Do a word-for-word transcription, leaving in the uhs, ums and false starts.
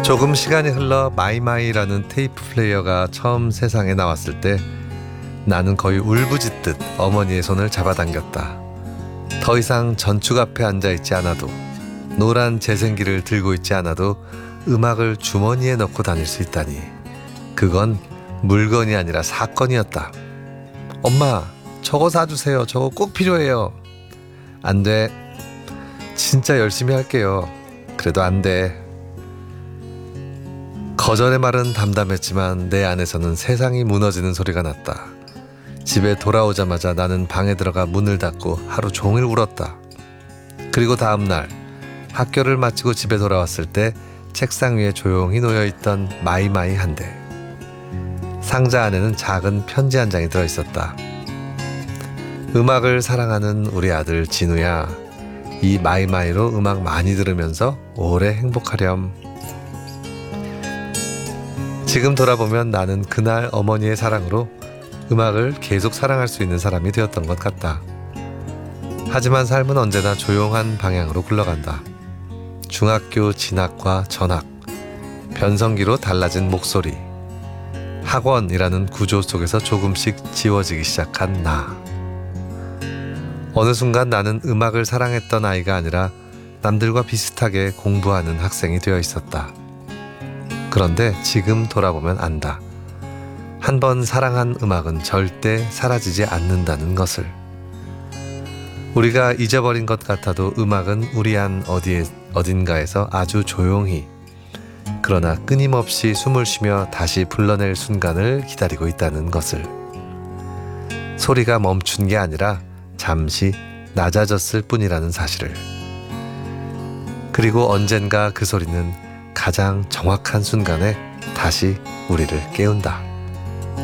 조금 시간이 흘러 마이마이라는 테이프 플레이어가 처음 세상에 나왔을 때 나는 거의 울부짖듯 어머니의 손을 잡아당겼다. 더 이상 전축 앞에 앉아있지 않아도, 노란 재생기를 들고 있지 않아도 음악을 주머니에 넣고 다닐 수 있다니, 그건 물건이 아니라 사건이었다. 엄마, 저거 사주세요. 저거 꼭 필요해요. 안 돼. 진짜 열심히 할게요. 그래도 안 돼. 거절의 말은 담담했지만 내 안에서는 세상이 무너지는 소리가 났다. 집에 돌아오자마자 나는 방에 들어가 문을 닫고 하루 종일 울었다. 그리고 다음 날 학교를 마치고 집에 돌아왔을 때 책상 위에 조용히 놓여있던 마이마이 한 대. 상자 안에는 작은 편지 한 장이 들어있었다. 음악을 사랑하는 우리 아들 진우야, 이 마이마이로 음악 많이 들으면서 오래 행복하렴. 지금 돌아보면 나는 그날 어머니의 사랑으로 음악을 계속 사랑할 수 있는 사람이 되었던 것 같다. 하지만 삶은 언제나 조용한 방향으로 굴러간다. 중학교 진학과 전학, 변성기로 달라진 목소리, 학원이라는 구조 속에서 조금씩 지워지기 시작한 나. 어느 순간 나는 음악을 사랑했던 아이가 아니라 남들과 비슷하게 공부하는 학생이 되어 있었다. 그런데 지금 돌아보면 안다. 한 번 사랑한 음악은 절대 사라지지 않는다는 것을. 우리가 잊어버린 것 같아도 음악은 우리 안 어디에, 어딘가에서 아주 조용히, 그러나 끊임없이 숨을 쉬며 다시 불러낼 순간을 기다리고 있다는 것을. 소리가 멈춘 게 아니라 잠시 낮아졌을 뿐이라는 사실을. 그리고 언젠가 그 소리는 가장 정확한 순간에 다시 우리를 깨운다.